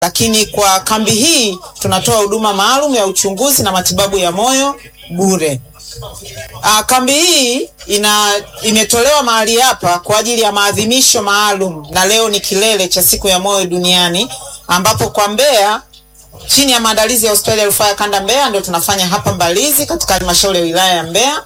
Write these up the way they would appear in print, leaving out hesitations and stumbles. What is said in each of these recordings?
lakini kwa kambi hii tunatoa huduma maalum ya uchunguzi na matibabu ya moyo bure. Kambi hii imetolewa mahali hapa kwa ajili ya maadhimisho maalum, na leo ni kilele cha siku ya moyo duniani, ambapo kwa Mbeya chini ya maandalizi ya hospitali ya rufaa ya kanda Mbeya ndio tunafanya hapa Mbalizi katika halmashauri ya wilaya ya Mbeya,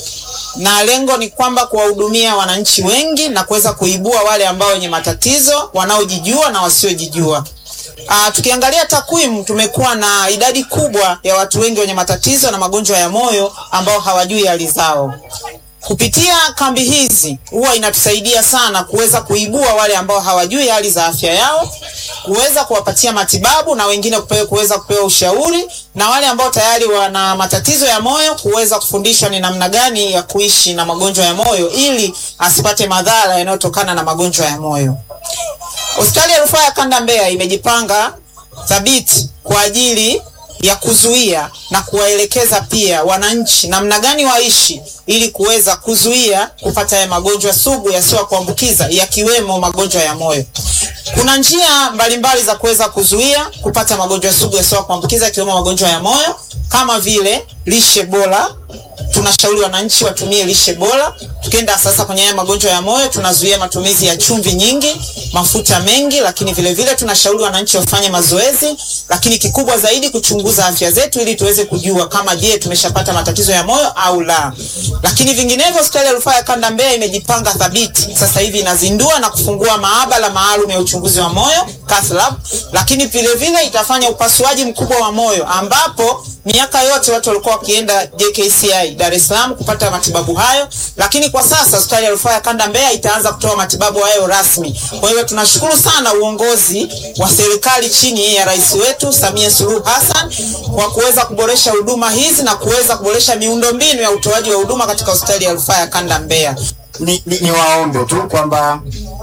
na lengo ni kwamba kuwahudumia wananchi wengi na kuweza kuibua wale ambao wenye matatizo, wanaojijua na wasiojijua. Tukiangalia takwimu, tumekuwa na idadi kubwa ya watu wengi wenye matatizo na magonjwa ya moyo ambao hawajui hali zao. Kupitia kambi hizi huwa inatusaidia sana kuweza kuibua wale ambao hawajui hali za afya yao, kuweza kuwapatia matibabu na wengine kuweza kupewa ushauri, na wale ambao tayari wana matatizo ya moyo kuweza kufundishwa ni namna gani ya kuishi na magonjwa ya moyo ili asipate madhara yanayotokana na magonjwa ya moyo. Hospitali ya rufaa ya kanda Mbeya imejipanga thabiti kwa ajili ya kuzuia na kuwaelekeza pia wananchi namna gani waishi ili kuweza kuzuia kupata ya magonjwa sugu yasiyo kuambukiza, yakiwemo magonjwa ya moyo. Kuna njia mbalimbali za kuweza kuzuia kupata magonjwa sugu yasiyo kuambukiza, yakiwemo magonjwa ya moyo, kama vile lishe bora. Tunashauri wananchi watumie lishe bora. Tukienda sasa kwenye haya magonjwa ya moyo, tunazuia matumizi ya chumvi nyingi, mafuta mengi, lakini vile vile tunashauri wananchi wafanye mazoezi, lakini kikubwa zaidi kuchunguza afya zetu ili tuweze kujua kama je, tumeshapata matatizo ya moyo au la. Lakini vinginevyo hospitali ya rufaa ya kanda Mbeya imejipanga thabiti. Sasa hivi inazindua na kufungua maabara maalum ya uchunguzi wa moyo, cath lab, lakini vile vile itafanya upasuaji mkubwa wa moyo, ambapo miaka yote watu walikuwa wakienda JKCI Dar es Salaam kupata matibabu hayo, lakini kwa sasa hospitali ya rufaa ya kanda Mbeya itaanza kutoa matibabu hayo rasmi. Kwa hiyo tunashukuru sana uongozi wa serikali chini ya rais wetu Samia Suluhu Hassan kwa kuweza kuboresha huduma hizi na kuweza kuboresha miundombinu ya utoaji wa huduma katika hospitali ya rufaa ya kanda Mbeya. Ni waombe tu kwamba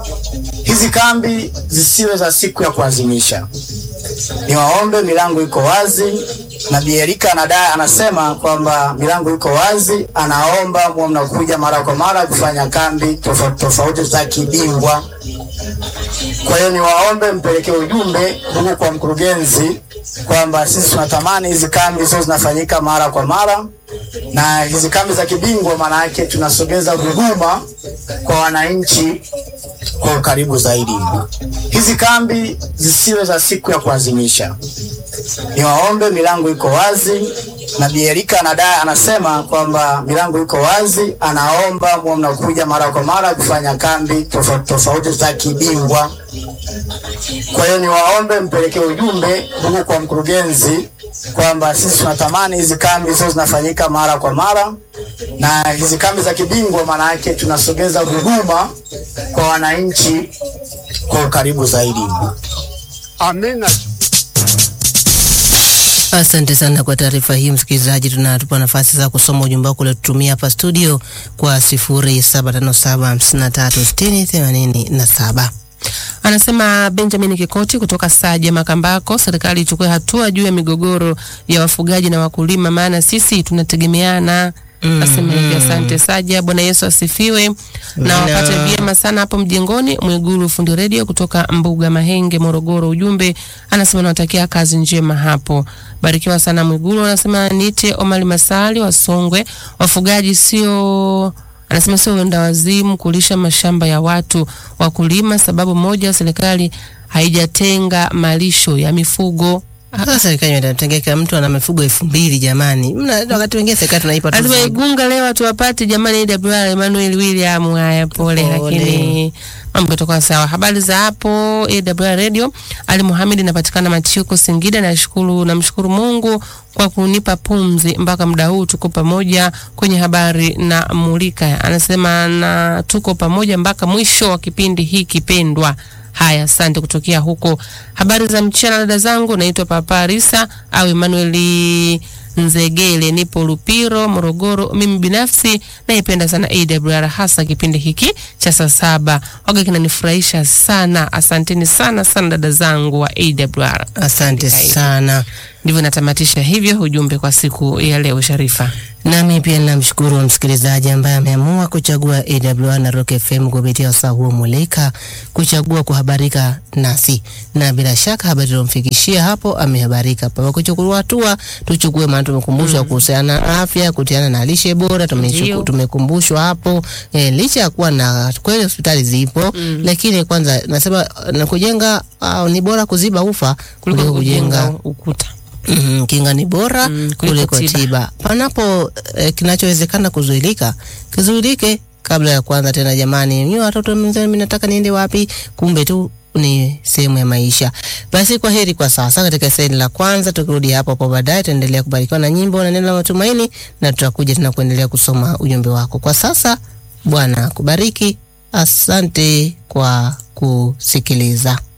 hizi kambi zisiwe za siku ya kuadhimisha. Ni waombe, milango iko wazi, na Bierika anasema kwamba milango iko wazi, anaomba mwe mnakuja mara kwa mara kufanya kambi tofauti za kibingwa. Kwa hiyo ni waombe mpeleke ujumbe huko kwa mkurugenzi kwamba sisi tunatamani hizi kambi zote zinafanyika mara kwa mara, na hizi kambi za kibingwa maana yake tunasogeza huduma kwa wananchi kwa karibu zaidi. Hizi kambi zisiwe za siku ya kuadhimisha. Ni waombe, milango iko wazi, na Bierika anasema kwamba milango iko wazi, anaomba mwe mnakuja mara kwa mara kufanya kambi tofauti za kibingwa. Kwa hiyo ni waombe mpeleke ujumbe huko kwa mkurugenzi kwamba sisi tunatamani hizi kambi zote zinafanyika mara kwa mara, na hizi kambi za kibingwa maana yake tunasogeza huduma kwa wananchi kwa karibu zaidi. Amina. Asante sana kwa taarifa hii msikilizaji. Tunatupa nafasi za kusoma ujumbe wako uliotumia hapa studio kwa 0757536087. Anasema Benjamin Kikoti kutoka Saja Makambako, serikali ichukue hatua juu ya migogoro ya wafugaji na wakulima, maana sisi tunategemeana. Asema hivi, asante Saja, Bwana Yesu asifiwe. Na wapate vyema sana hapo mjengoni. Mwigulu fundi radio kutoka Mbuga Mahenge Morogoro, ujumbe anasema nawatakia kazi njema hapo. Barikiwa sana Mwigulu. Anasema niite Omali Masali wa Songwe, wafugaji sio wenda wazimu kulisha mashamba ya watu wakulima, sababu moja serikali haijatenga malisho ya mifugo. Sasa serikali inatengeka, mtu ana mifugo 2000 jamani. Wakati wengine serikali tunaipa tu. Lazima Igunga leo tuwapate jamani. AWR Emmanuel William, haya pole, lakini mambo yatakuwa sawa. Habari za hapo AWR Radio. Ali Muhammad napatikana Machiuko Singida, namshukuru Mungu kwa kunipa pumzi mpaka muda huu, tuko pamoja kwenye habari na mulika. Anasema na tuko pamoja mpaka mwisho wa kipindi hiki pendwa. Haya, asante kutokea huko. Habari za mchana dada zangu, naitwa Papa Risa au Emmanuel Nzegele, nipo Lupiro Morogoro. Mimi binafsi naipenda sana AWR, hasa kipindi hiki cha saa 7. Waga kinanifurahisha sana. Asanteni sana dada zangu wa AWR. Asante sana. Ndivyo natamatisha hivyo ujumbe kwa siku ya leo, Sharifa. Nami pia namshukuru msikilizaji ambaye ameamua kuchagua AWR na Rock FM kupitia wasaa huo mulika, kuchagua kuhabarika nasi. Na bila shaka habari tulomfikishia hapo amehabarika. Kwa kuchukua hatua, tuchukue maana tumekumbushwa kuhusiana na afya, kutiana na lishe bora, tumekumbushwa hapo. Licha ya kuwa na kweli hospitali zipo, lakini kwanza nasema na kujenga ni bora kuziba ufa kuliko kujenga ukuta. Kinga ni bora kuliko tiba. Panapo kinachowezekana kuzuilika, kizuilike kabla ya kuanza tena. Jamani, mimi watoto mimi nataka niende wapi? Kumbe tu ni sehemu ya maisha. Basi kwa heri kwa sasa katika sehemu la kwanza. Tukirudi hapo baadaye tuendelea kubarikiwa na nyimbo na neno la matumaini, na tutakuja tena kuendelea kusoma ujumbe wako. Kwa sasa Bwana kubariki. Asante kwa kusikiliza.